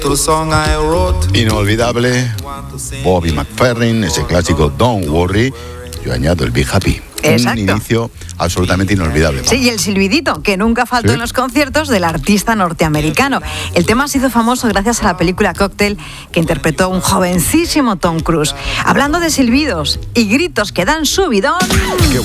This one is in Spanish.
Inolvidable, Bobby McFerrin, ese clásico Don't Worry, yo añado el Be Happy. Exacto. Un inicio absolutamente inolvidable. Sí, y el silbidito, que nunca faltó en los conciertos del artista norteamericano. El tema se hizo famoso gracias a la película Cocktail, que interpretó un jovencísimo Tom Cruise. Hablando de silbidos y gritos que dan subidón...